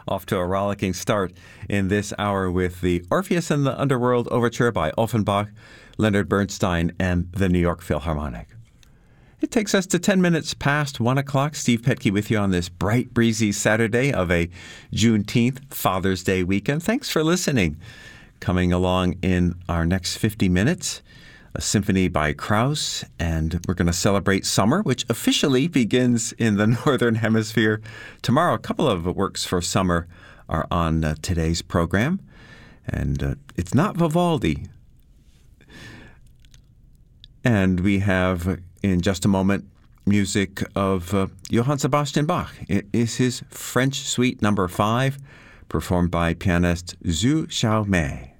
Off to a rollicking start in this hour with the Orpheus and the Underworld Overture by Offenbach, Leonard Bernstein, and the New York Philharmonic. It takes us to 10 minutes past 1 o'clock. Steve Petke with you on this bright, breezy Saturday of a Juneteenth Father's Day weekend. Thanks for listening. Coming along in our next 50 minutes, a symphony by Krauss, and we're going to celebrate summer, which officially begins in the Northern Hemisphere tomorrow. A couple of works for summer are on today's program, and it's not Vivaldi. And we have, in just a moment, music of Johann Sebastian Bach. It is his French Suite No. 5, performed by pianist Zhu Xiaomei.